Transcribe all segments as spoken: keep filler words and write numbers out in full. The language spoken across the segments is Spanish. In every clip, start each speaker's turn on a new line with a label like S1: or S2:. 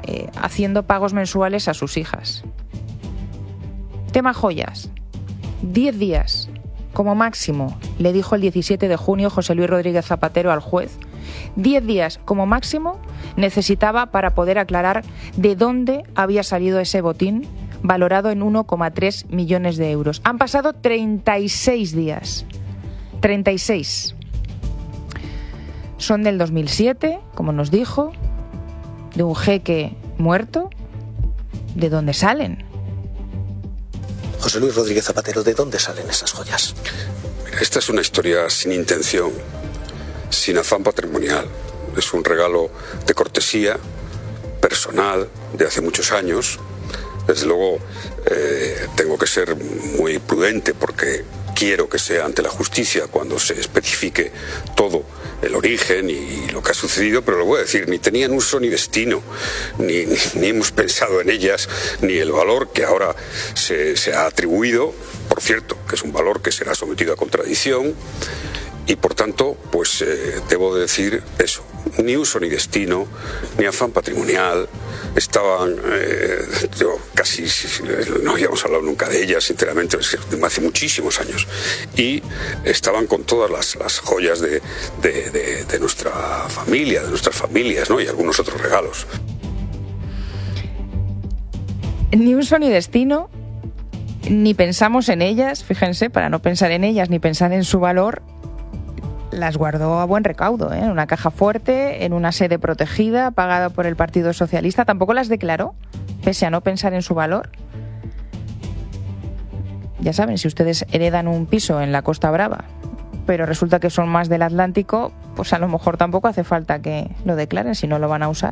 S1: eh, haciendo pagos mensuales a sus hijas. Tema joyas. Diez días, como máximo, le dijo el diecisiete de junio José Luis Rodríguez Zapatero al juez. Diez días, como máximo, necesitaba para poder aclarar de dónde había salido ese botín, valorado en uno coma tres millones de euros. Han pasado treinta y seis días. treinta y seis. Son del dos mil siete, como nos dijo, de un jeque muerto. ¿De dónde salen?
S2: José Luis Rodríguez Zapatero, ¿de dónde salen esas joyas?
S3: Mira, esta es una historia sin intención, sin afán patrimonial. Es un regalo de cortesía personal de hace muchos años. Desde luego eh, tengo que ser muy prudente porque quiero que sea ante la justicia cuando se especifique todo el origen y lo que ha sucedido, pero lo voy a decir, ni tenían uso ni destino, ni, ni, ni hemos pensado en ellas, ni el valor que ahora se, se ha atribuido, por cierto, que es un valor que será sometido a contradicción, y por tanto, pues eh, debo decir eso, ni uso ni destino, ni afán patrimonial. Estaban, eh, yo casi no habíamos hablado nunca de ellas, sinceramente, hace muchísimos años, y estaban con todas las, las joyas de, de, de, de nuestra familia, de nuestras familias, ¿no? Y algunos otros regalos.
S1: Ni uso ni destino, ni pensamos en ellas, fíjense, para no pensar en ellas ni pensar en su valor. Las guardó a buen recaudo, ¿eh? En una caja fuerte, en una sede protegida, pagada por el Partido Socialista. Tampoco las declaró, pese a no pensar en su valor. Ya saben, si ustedes heredan un piso en la Costa Brava, pero resulta que son más del Atlántico, pues a lo mejor tampoco hace falta que lo declaren si no lo van a usar.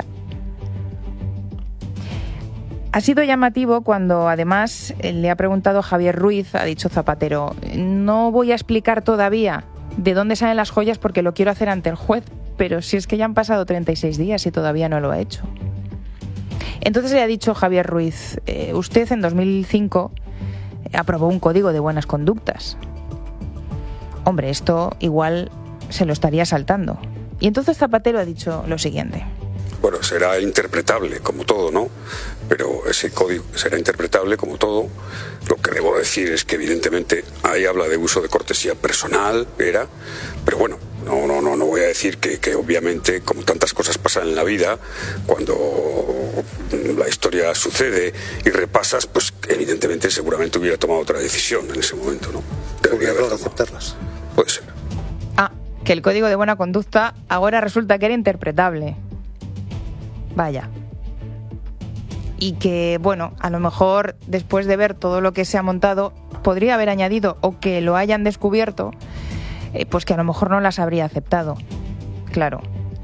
S1: Ha sido llamativo cuando, además, le ha preguntado Javier Ruiz, ha dicho Zapatero, no voy a explicar todavía de dónde salen las joyas porque lo quiero hacer ante el juez, pero si es que ya han pasado treinta y seis días y todavía no lo ha hecho. Entonces le ha dicho Javier Ruiz, eh, usted en dos mil cinco aprobó un código de buenas conductas. Hombre, esto igual se lo estaría saltando. Y entonces Zapatero ha dicho lo siguiente.
S3: Bueno, será interpretable como todo, ¿no? Pero ese código será interpretable como todo. Lo que debo decir es que evidentemente ahí habla de uso de cortesía personal, era, pero bueno, no, no, no, no voy a decir que, que obviamente, como tantas cosas pasan en la vida, cuando la historia sucede y repasas, pues evidentemente seguramente hubiera tomado otra decisión en ese momento, ¿no?
S2: Debería haber aceptarlas.
S3: Puede ser.
S1: Ah, que el código de buena conducta ahora resulta que era interpretable. Vaya. Y que, bueno, a lo mejor después de ver todo lo que se ha montado, podría haber añadido, o que lo hayan descubierto, eh, pues que a lo mejor no las habría aceptado. Claro.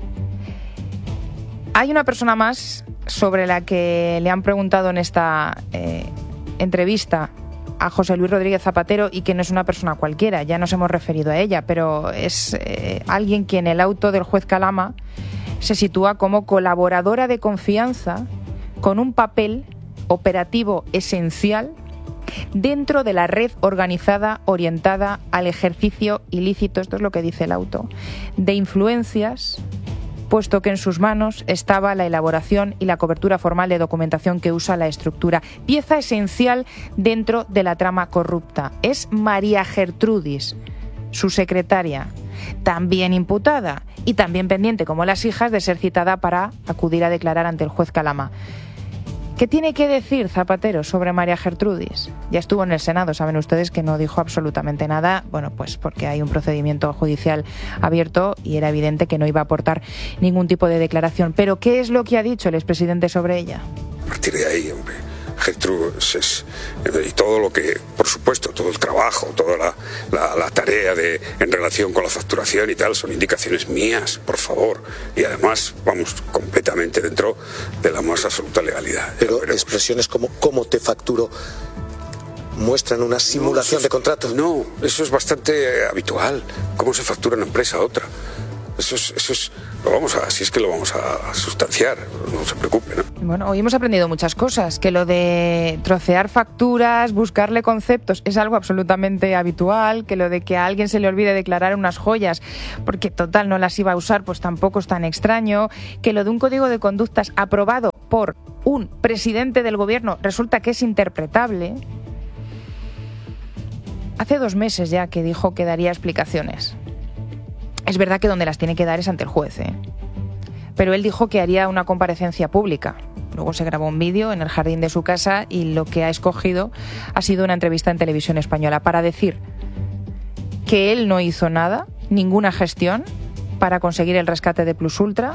S1: Hay una persona más sobre la que le han preguntado en esta eh, entrevista a José Luis Rodríguez Zapatero y que no es una persona cualquiera, ya nos hemos referido a ella, pero es eh, alguien que en el auto del juez Calama se sitúa como colaboradora de confianza con un papel operativo esencial dentro de la red organizada orientada al ejercicio ilícito, esto es lo que dice el auto, de influencias, puesto que en sus manos estaba la elaboración y la cobertura formal de documentación que usa la estructura. Pieza esencial dentro de la trama corrupta. Es María Gertrudis, su secretaria, también imputada y también pendiente, como las hijas, de ser citada para acudir a declarar ante el juez Calama. ¿Qué tiene que decir Zapatero sobre María Gertrudis? Ya estuvo en el Senado, saben ustedes que no dijo absolutamente nada, bueno, pues porque hay un procedimiento judicial abierto y era evidente que no iba a aportar ningún tipo de declaración. Pero ¿qué es lo que ha dicho el expresidente sobre ella?
S3: A partir de ahí, hombre, Gertrudis es, y todo lo que, por supuesto, todo el trabajo, toda la, la, la tarea de, en relación con la facturación y tal, son indicaciones mías, por favor. Y además, vamos, completamente dentro de la más absoluta legalidad.
S2: Pero, Pero expresiones como ¿cómo te facturo? ¿Muestran una simulación no, es, de contrato?
S3: No, eso es bastante habitual. ¿Cómo se factura una empresa a otra? Eso es, eso es, lo vamos a, si es que lo vamos a sustanciar, no se preocupe, ¿no?
S1: Bueno, hoy hemos aprendido muchas cosas, que lo de trocear facturas, buscarle conceptos, es algo absolutamente habitual, que lo de que a alguien se le olvide declarar unas joyas, porque total no las iba a usar, pues tampoco es tan extraño, que lo de un código de conductas aprobado por un presidente del gobierno resulta que es interpretable. Hace dos meses ya que dijo que daría explicaciones. Es verdad que donde las tiene que dar es ante el juez, ¿eh? Pero él dijo que haría una comparecencia pública. Luego se grabó un vídeo en el jardín de su casa y lo que ha escogido ha sido una entrevista en Televisión Española para decir que él no hizo nada, ninguna gestión para conseguir el rescate de Plus Ultra,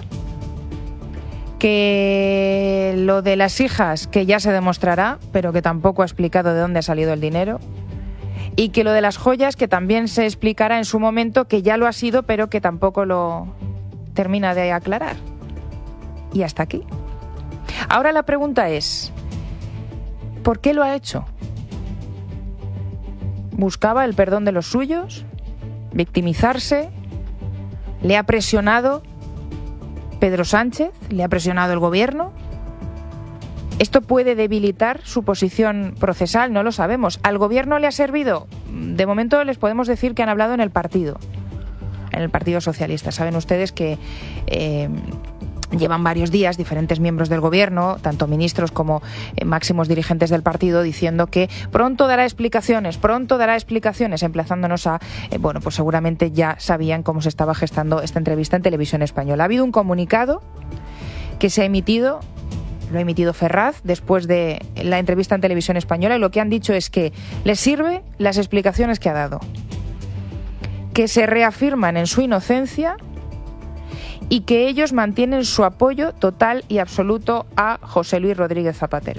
S1: que lo de las hijas, que ya se demostrará, pero que tampoco ha explicado de dónde ha salido el dinero, y que lo de las joyas, que también se explicará en su momento, que ya lo ha sido, pero que tampoco lo termina de aclarar. Y hasta aquí. Ahora la pregunta es, ¿por qué lo ha hecho? ¿Buscaba el perdón de los suyos? ¿Victimizarse? ¿Le ha presionado Pedro Sánchez? ¿Le ha presionado el gobierno? ¿Esto puede debilitar su posición procesal? No lo sabemos. ¿Al gobierno le ha servido? De momento les podemos decir que han hablado en el partido, en el Partido Socialista. Saben ustedes que eh, llevan varios días diferentes miembros del gobierno, tanto ministros como eh, máximos dirigentes del partido, diciendo que pronto dará explicaciones, pronto dará explicaciones, emplazándonos a, eh, bueno, pues seguramente ya sabían cómo se estaba gestando esta entrevista en Televisión Española. Ha habido un comunicado que se ha emitido, lo ha emitido Ferraz después de la entrevista en Televisión Española, y lo que han dicho es que les sirve las explicaciones que ha dado, que se reafirman en su inocencia y que ellos mantienen su apoyo total y absoluto a José Luis Rodríguez Zapatero.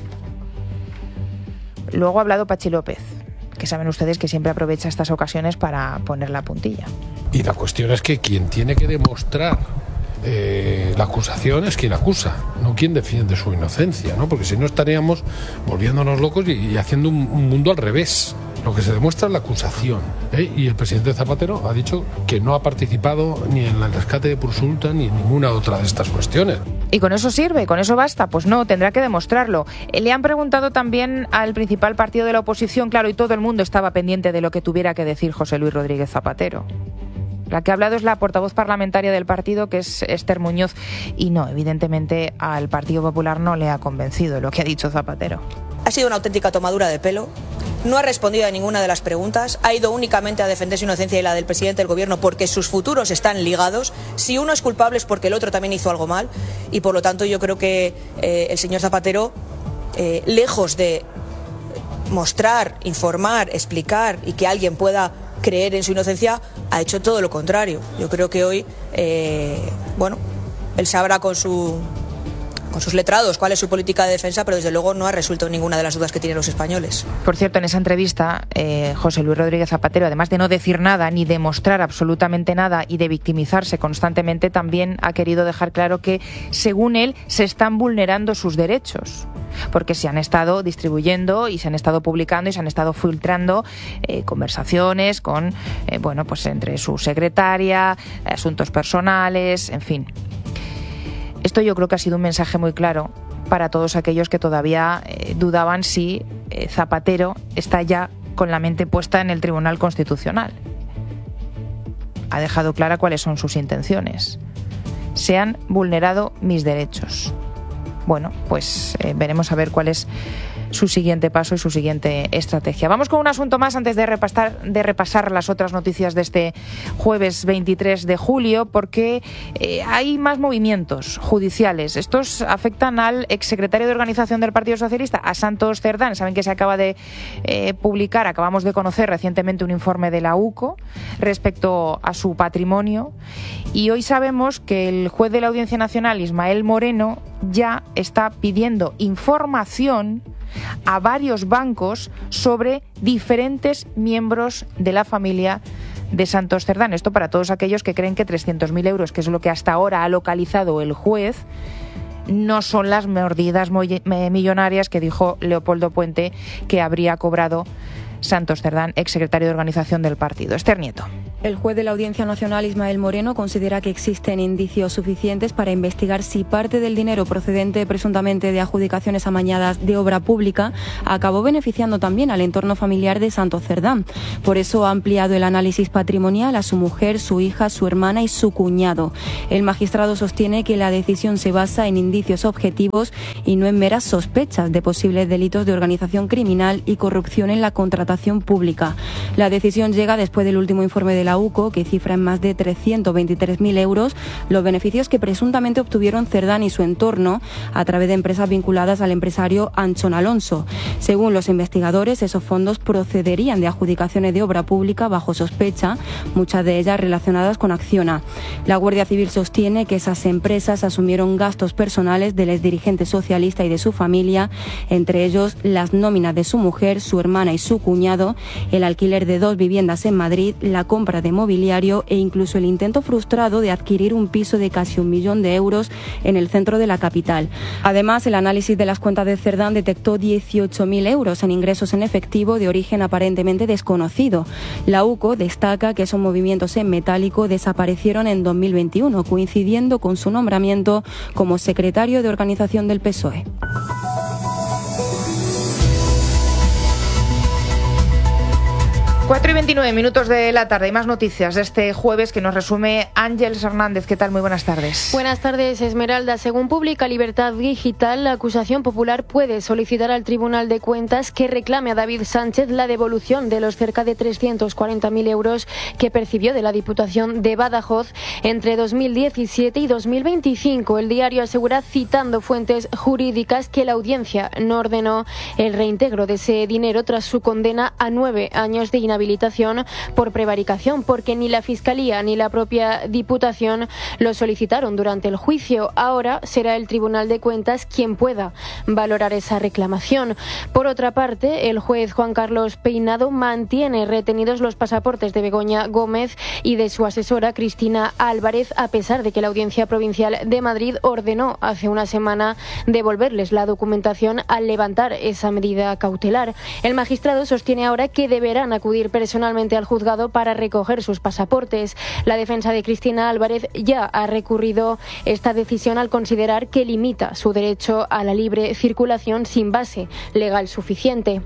S1: Luego ha hablado Pachi López, que saben ustedes que siempre aprovecha estas ocasiones para poner la puntilla.
S4: Y la cuestión es que quien tiene que demostrar eh, la acusación es quien acusa, no quien defiende su inocencia, ¿no? Porque si no estaríamos volviéndonos locos y, y haciendo un, un mundo al revés. Lo que se demuestra es la acusación, ¿eh? Y el presidente Zapatero ha dicho que no ha participado ni en el rescate de Plus Ultra ni en ninguna otra de estas cuestiones.
S1: ¿Y con eso sirve? ¿Con eso basta? Pues no, tendrá que demostrarlo. Le han preguntado también al principal partido de la oposición, claro, y todo el mundo estaba pendiente de lo que tuviera que decir José Luis Rodríguez Zapatero. La que ha hablado es la portavoz parlamentaria del partido, que es Esther Muñoz, y no, evidentemente al Partido Popular no le ha convencido lo que ha dicho Zapatero.
S5: Ha sido una auténtica tomadura de pelo. No ha respondido a ninguna de las preguntas, ha ido únicamente a defender su inocencia y la del presidente del gobierno porque sus futuros están ligados. Si uno es culpable es porque el otro también hizo algo mal y por lo tanto yo creo que eh, el señor Zapatero, eh, lejos de mostrar, informar, explicar y que alguien pueda creer en su inocencia, ha hecho todo lo contrario. Yo creo que hoy, eh, bueno, él sabrá con su... con sus letrados cuál es su política de defensa, pero desde luego no ha resuelto ninguna de las dudas que tienen los españoles.
S1: Por cierto, en esa entrevista, eh, José Luis Rodríguez Zapatero, además de no decir nada ni demostrar absolutamente nada y de victimizarse constantemente, también ha querido dejar claro que, según él, se están vulnerando sus derechos, porque se han estado distribuyendo y se han estado publicando y se han estado filtrando eh, conversaciones con, eh, bueno, pues entre su secretaria, asuntos personales, en fin. Esto yo creo que ha sido un mensaje muy claro para todos aquellos que todavía eh, dudaban si eh, Zapatero está ya con la mente puesta en el Tribunal Constitucional. Ha dejado clara cuáles son sus intenciones. Se han vulnerado mis derechos. Bueno, pues eh, veremos a ver cuál es su siguiente paso y su siguiente estrategia. Vamos con un asunto más antes de repasar, de repasar las otras noticias de este jueves veintitrés de julio, porque eh, hay más movimientos judiciales. Estos afectan al exsecretario de Organización del Partido Socialista, a Santos Cerdán. Saben que se acaba de eh, publicar, acabamos de conocer recientemente un informe de la U C O respecto a su patrimonio, y hoy sabemos que el juez de la Audiencia Nacional, Ismael Moreno, ya está pidiendo información a varios bancos sobre diferentes miembros de la familia de Santos Cerdán. Esto para todos aquellos que creen que trescientos mil euros, que es lo que hasta ahora ha localizado el juez, no son las mordidas millonarias que dijo Leopoldo Puente que habría cobrado Santos Cerdán, exsecretario de Organización del partido. Esther Nieto.
S6: El juez de la Audiencia Nacional, Ismael Moreno, considera que existen indicios suficientes para investigar si parte del dinero procedente presuntamente de adjudicaciones amañadas de obra pública acabó beneficiando también al entorno familiar de Santos Cerdán. Por eso ha ampliado el análisis patrimonial a su mujer, su hija, su hermana y su cuñado. El magistrado sostiene que la decisión se basa en indicios objetivos y no en meras sospechas de posibles delitos de organización criminal y corrupción en la contratación pública. La decisión llega después del último informe de la U C O, que cifra en más de trescientos veintitrés mil euros los beneficios que presuntamente obtuvieron Cerdán y su entorno a través de empresas vinculadas al empresario Anchón Alonso. Según los investigadores, esos fondos procederían de adjudicaciones de obra pública bajo sospecha, muchas de ellas relacionadas con Acciona. La Guardia Civil sostiene que esas empresas asumieron gastos personales del exdirigente socialista y de su familia, entre ellos las nóminas de su mujer, su hermana y su cuñado, el alquiler de dos viviendas en Madrid, la compra de mobiliario e incluso el intento frustrado de adquirir un piso de casi un millón de euros en el centro de la capital. Además, el análisis de las cuentas de Cerdán detectó dieciocho mil euros en ingresos en efectivo de origen aparentemente desconocido. La U C O destaca que esos movimientos en metálico desaparecieron en dos mil veintiuno, coincidiendo con su nombramiento como secretario de organización del P S O E.
S1: cuatro y veintinueve minutos de la tarde. Hay más noticias de este jueves que nos resume Ángeles Hernández. ¿Qué tal? Muy buenas tardes.
S7: Buenas tardes, Esmeralda. Según publica Libertad Digital, la acusación popular puede solicitar al Tribunal de Cuentas que reclame a David Sánchez la devolución de los cerca de trescientos cuarenta mil euros que percibió de la Diputación de Badajoz entre dos mil diecisiete y dos mil veinticinco. El diario asegura, citando fuentes jurídicas, que la audiencia no ordenó el reintegro de ese dinero tras su condena a nueve años de inhabilitación por prevaricación, porque ni la Fiscalía ni la propia Diputación lo solicitaron durante el juicio. Ahora será el Tribunal de Cuentas quien pueda valorar esa reclamación. Por otra parte, el juez Juan Carlos Peinado mantiene retenidos los pasaportes de Begoña Gómez y de su asesora Cristina Álvarez, a pesar de que la Audiencia Provincial de Madrid ordenó hace una semana devolverles la documentación al levantar esa medida cautelar. El magistrado sostiene ahora que deberán acudir personalmente al juzgado para recoger sus pasaportes. La defensa de Cristina Álvarez ya ha recurrido esta decisión al considerar que limita su derecho a la libre circulación sin base legal suficiente.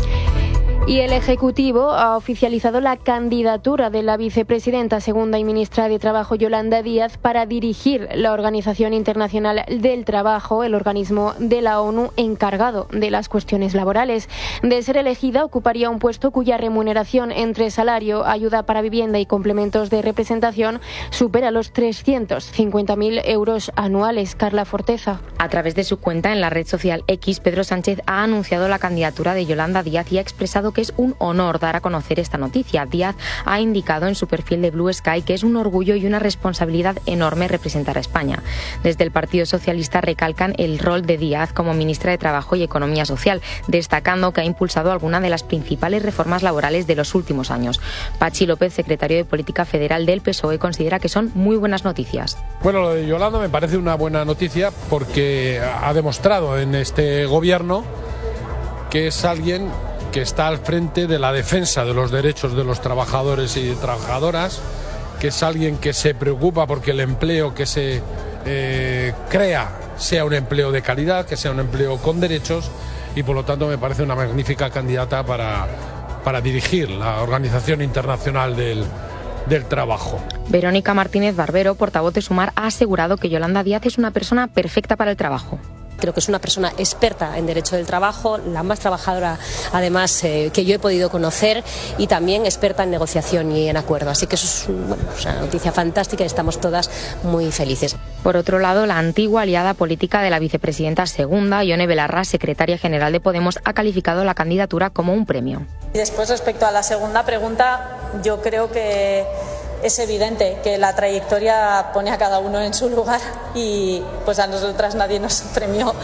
S7: Y el Ejecutivo ha oficializado la candidatura de la vicepresidenta segunda y ministra de Trabajo, Yolanda Díaz, para dirigir la Organización Internacional del Trabajo, el organismo de la ONU encargado de las cuestiones laborales. De ser elegida, ocuparía un puesto cuya remuneración entre salario, ayuda para vivienda y complementos de representación supera los trescientos cincuenta mil euros anuales. Carla Forteza.
S8: A través de su cuenta en la red social X, Pedro Sánchez ha anunciado la candidatura de Yolanda Díaz y ha expresado que es un honor dar a conocer esta noticia. Díaz ha indicado en su perfil de Blue Sky que es un orgullo y una responsabilidad enorme representar a España. Desde el Partido Socialista recalcan el rol de Díaz como ministra de Trabajo y Economía Social, destacando que ha impulsado algunas de las principales reformas laborales de los últimos años. Pachi López, secretario de Política Federal del P S O E, considera que son muy buenas noticias.
S4: Bueno, lo de Yolanda me parece una buena noticia porque ha demostrado en este gobierno que es alguien que está al frente de la defensa de los derechos de los trabajadores y trabajadoras, que es alguien que se preocupa porque el empleo que se eh, crea sea un empleo de calidad, que sea un empleo con derechos, y por lo tanto me parece una magnífica candidata para, para dirigir la Organización Internacional del, del Trabajo.
S8: Verónica Martínez Barbero, portavoz de Sumar, ha asegurado que Yolanda Díaz es una persona perfecta para el trabajo.
S9: Creo que es una persona experta en derecho del trabajo, la más trabajadora además eh, que yo he podido conocer, y también experta en negociación y en acuerdo. Así que eso es bueno, una noticia fantástica y estamos todas muy felices.
S8: Por otro lado, la antigua aliada política de la vicepresidenta segunda, Ione Belarra, secretaria general de Podemos, ha calificado la candidatura como un premio.
S10: Y después, respecto a la segunda pregunta, yo creo que es evidente que la trayectoria pone a cada uno en su lugar y pues a nosotras nadie nos premió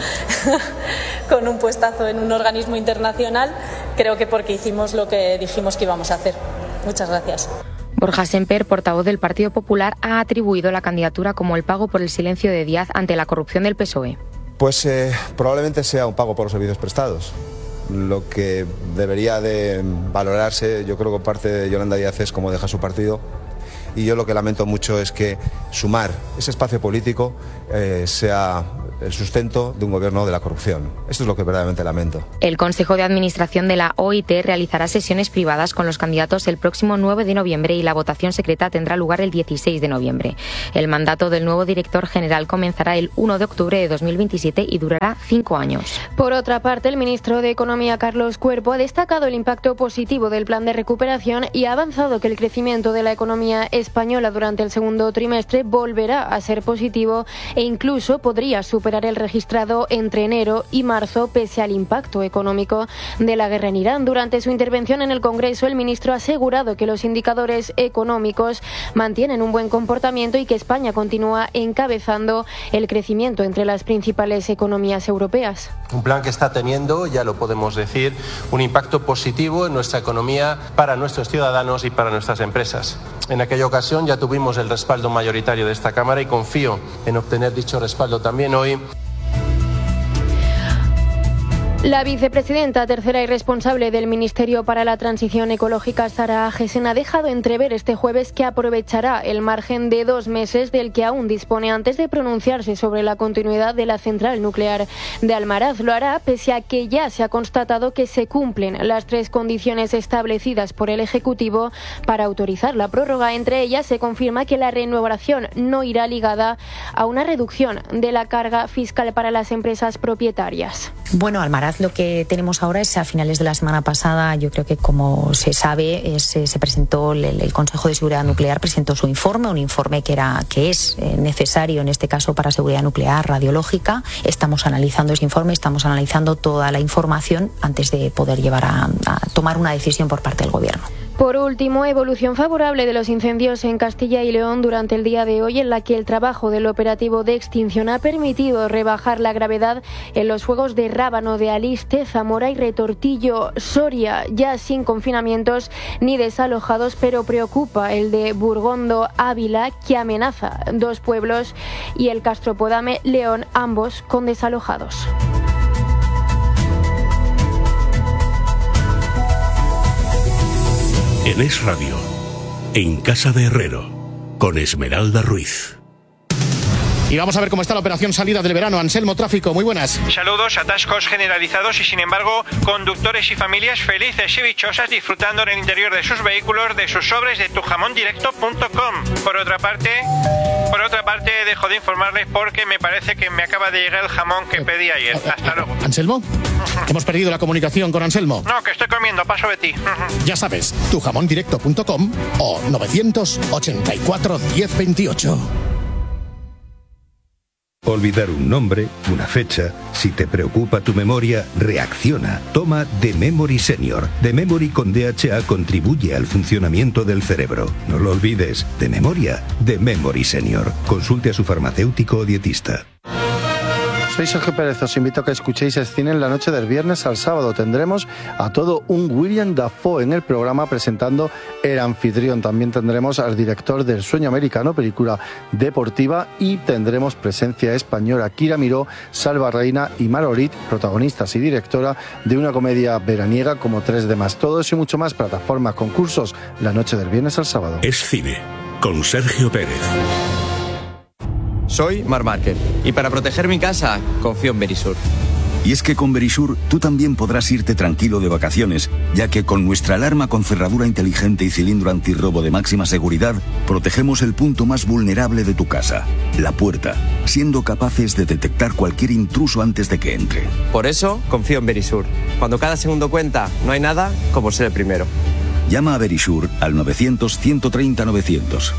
S10: con un puestazo en un organismo internacional, creo que porque hicimos lo que dijimos que íbamos a hacer. Muchas gracias.
S8: Borja Semper, portavoz del Partido Popular, ha atribuido la candidatura como el pago por el silencio de Díaz ante la corrupción del P S O E.
S11: Pues eh, probablemente sea un pago por los servicios prestados. lo que debería de valorarse, yo creo que parte de Yolanda Díaz es cómo deja su partido. Y yo lo que lamento mucho es que sumar ese espacio político eh, sea el sustento de un gobierno de la corrupción. Esto es lo que verdaderamente lamento.
S8: El Consejo de Administración de la O I T realizará sesiones privadas con los candidatos el próximo nueve de noviembre y la votación secreta tendrá lugar el dieciséis de noviembre. El mandato del nuevo director general comenzará el uno de octubre de dos mil veintisiete y durará cinco años.
S7: Por otra parte, el ministro de Economía, Carlos Cuerpo, ha destacado el impacto positivo del plan de recuperación y ha avanzado que el crecimiento de la economía española durante el segundo trimestre volverá a ser positivo e incluso podría superar el registrado entre enero y marzo pese al impacto económico de la guerra en Irán. Durante su intervención en el Congreso, el ministro ha asegurado que los indicadores económicos mantienen un buen comportamiento y que España continúa encabezando el crecimiento entre las principales economías europeas.
S12: Un plan que está teniendo, ya lo podemos decir, un impacto positivo en nuestra economía para nuestros ciudadanos y para nuestras empresas. En aquella ocasión ya tuvimos el respaldo mayoritario de esta Cámara y confío en obtener dicho respaldo también hoy.
S7: La vicepresidenta tercera y responsable del Ministerio para la Transición Ecológica, Sara Agesen, ha dejado entrever este jueves que aprovechará el margen de dos meses del que aún dispone antes de pronunciarse sobre la continuidad de la central nuclear de Almaraz. Lo hará pese a que ya se ha constatado que se cumplen las tres condiciones establecidas por el Ejecutivo para autorizar la prórroga. Entre ellas se confirma que la renovación no irá ligada a una reducción de la carga fiscal para las empresas propietarias.
S13: Bueno, Almaraz lo que tenemos ahora es a finales de la semana pasada, yo creo que como se sabe, es, se presentó el, el Consejo de Seguridad Nuclear, presentó su informe, un informe que era que es necesario en este caso para seguridad nuclear radiológica. Estamos analizando ese informe, estamos analizando toda la información antes de poder llevar a, a tomar una decisión por parte del Gobierno.
S7: Por último, evolución favorable de los incendios en Castilla y León durante el día de hoy, en la que el trabajo del operativo de extinción ha permitido rebajar la gravedad en los fuegos de Rábano, de Aliste, Zamora y Retortillo. Soria, ya sin confinamientos ni desalojados, pero preocupa el de Burgondo, Ávila, que amenaza dos pueblos, y el Castropodame, León, ambos con desalojados.
S14: En Es Radio, en Casa de Herrero, con Esmeralda Ruiz.
S15: Y vamos a ver cómo está la operación salida del verano. Anselmo, tráfico, muy buenas.
S16: Saludos, atascos generalizados y sin embargo conductores y familias felices y dichosas disfrutando en el interior de sus vehículos de sus sobres de tu jamón directo punto com. Por otra parte, por otra parte dejo de informarles porque me parece que me acaba de llegar el jamón que pedí ayer. Hasta luego.
S15: ¿Anselmo? Hemos perdido la comunicación con Anselmo.
S16: No, que estoy comiendo, paso de ti.
S15: Ya sabes, tu jamón directo punto com o novecientos ochenta y cuatro diez veintiocho.
S17: Olvidar un nombre, una fecha, si te preocupa tu memoria, reacciona. Toma The Memory Senior. The Memory con D H A contribuye al funcionamiento del cerebro. No lo olvides, de memoria, The Memory Senior. Consulte a su farmacéutico o dietista.
S18: Soy Sergio Pérez, os invito a que escuchéis el cine en la noche del viernes al sábado. Tendremos a todo un William Dafoe en el programa presentando El Anfitrión. También tendremos al director del Sueño Americano, película deportiva, y tendremos presencia española. Kira Miró, Salva Reina y Marolit, protagonistas y directora de una comedia veraniega como Tres de más. Todo eso y mucho más, plataformas, concursos, la noche del viernes al sábado.
S14: Es cine, con Sergio Pérez.
S19: Soy Marc Márquez y para proteger mi casa confío en Verisur.
S20: Y es que con Verisur tú también podrás irte tranquilo de vacaciones, ya que con nuestra alarma con cerradura inteligente y cilindro antirrobo de máxima seguridad, protegemos el punto más vulnerable de tu casa, la puerta, siendo capaces de detectar cualquier intruso antes de que entre.
S19: Por eso confío en Verisur. Cuando cada segundo cuenta, no hay nada como ser el primero.
S20: Llama a Verisur al novecientos, ciento treinta, novecientos.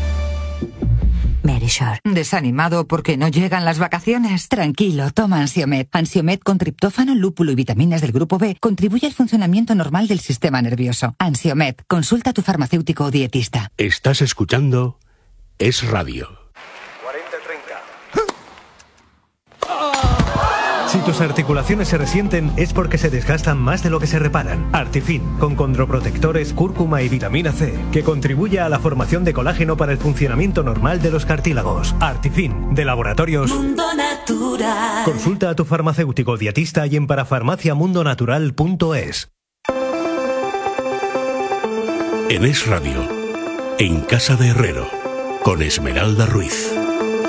S21: Verisur. ¿Desanimado porque no llegan las vacaciones? Tranquilo, toma Ansiomed. Ansiomed con triptófano, lúpulo y vitaminas del grupo B contribuye al funcionamiento normal del sistema nervioso. Ansiomed, consulta a tu farmacéutico o dietista.
S14: Estás escuchando Es Radio.
S22: cuarenta treinta.
S2: Si tus articulaciones se resienten es porque se desgastan más de lo que se reparan. Artifin, con condroprotectores, cúrcuma y vitamina C, que contribuye a la formación de colágeno para el funcionamiento normal de los cartílagos. Artifin, de Laboratorios
S22: Mundo Natural.
S2: Consulta a tu farmacéutico dietista y en parafarmaciamundonatural punto es.
S14: En Es Radio, En Casa de Herrero, con Esmeralda Ruiz.